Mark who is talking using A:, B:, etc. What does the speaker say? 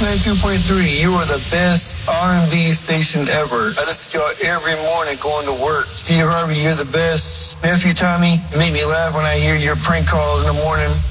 A: 92.3, you are the best R&B station ever. I listen to y'all every morning going to work. Steve Harvey, you're the best. Nephew Tommy, you make me laugh when I hear your prank calls in the morning.